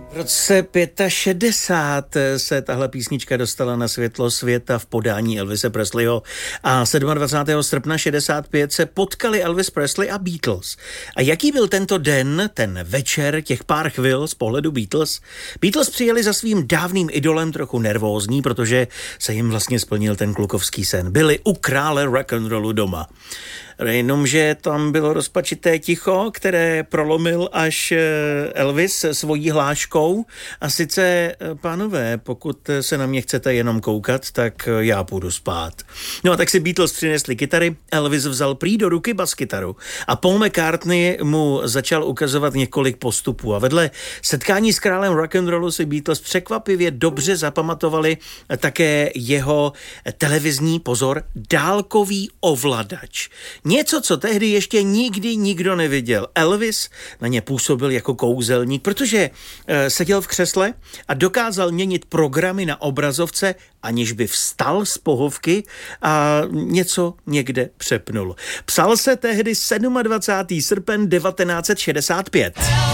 V roce 65 se tahle písnička dostala na světlo světa v podání Elvise Presleyho a 27. srpna 65 se potkali Elvis Presley a Beatles. A jaký byl tento den, ten večer, těch pár chvil z pohledu Beatles? Beatles přijeli za svým dávným idolem trochu nervózní, protože se jim vlastně splnil ten klukovský sen. Byli u krále rock'n'rollu doma. Jenomže tam bylo rozpačité ticho, které prolomil až Elvis svojí hláškou. A sice, pánové, pokud se na mě chcete jenom koukat, tak já půjdu spát. No a tak si Beatles přinesli kytary, Elvis vzal prý do ruky baskytaru a Paul McCartney mu začal ukazovat několik postupů. A vedle setkání s králem rock'n'rollu si Beatles překvapivě dobře zapamatovali také jeho televizní, pozor, dálkový ovladač. Něco, co tehdy ještě nikdy nikdo neviděl. Elvis na ně působil jako kouzelník, protože seděl v křesle a dokázal měnit programy na obrazovce, aniž by vstal z pohovky a něco někde přepnul. Psal se tehdy 27. srpen 1965.